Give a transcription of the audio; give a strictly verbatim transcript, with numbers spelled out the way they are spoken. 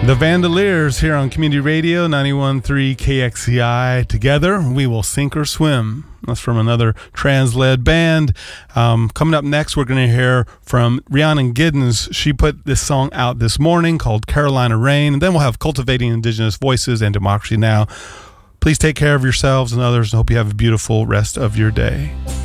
The Vandaliers here on Community Radio ninety-one point three K X C I. Together, we will sink or swim. That's from another trans-led band. Um, coming up next, we're going to hear from Rhiannon Giddens. She put this song out this morning called Carolina Rain. And then we'll have Cultivating Indigenous Voices and Democracy Now! Please take care of yourselves and others, and hope you have a beautiful rest of your day.